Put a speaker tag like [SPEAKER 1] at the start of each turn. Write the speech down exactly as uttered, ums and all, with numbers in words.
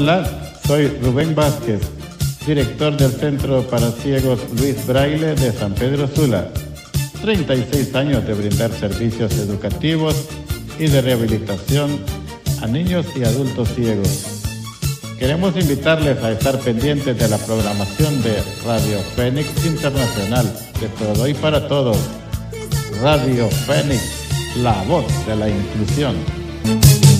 [SPEAKER 1] Hola, soy Rubén Vázquez, director del Centro para Ciegos Luis Braille de San Pedro Sula. treinta y seis años de brindar servicios educativos y de rehabilitación a niños y adultos ciegos. Queremos invitarles a estar pendientes de la programación de Radio Fénix Internacional, de todo y para todos. Radio Fénix, la voz de la inclusión.